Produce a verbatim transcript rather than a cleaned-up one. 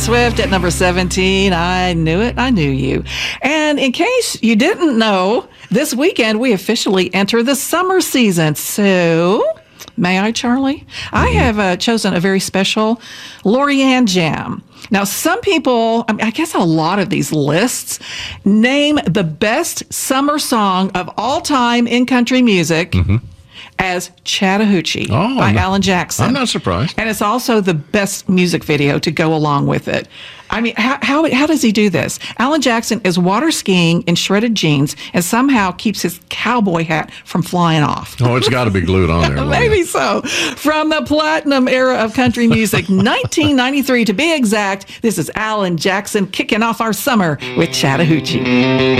Swift at number seventeen. I knew it. I knew you. And in case you didn't know, this weekend we officially enter the summer season. So, may I, Charlie? I have uh, chosen a very special Lorianne Jam. Now, some people, I, mean, I guess a lot of these lists name the best summer song of all time in country music. Mm-hmm. As Chattahoochee oh, by not, Alan Jackson. I'm not surprised. And it's also the best music video to go along with it. I mean, how, how, how does he do this? Alan Jackson is water skiing in shredded jeans and somehow keeps his cowboy hat from flying off. Oh, it's got to be glued on there. Maybe so. From the platinum era of country music, nineteen ninety-three to be exact, this is Alan Jackson kicking off our summer with Chattahoochee.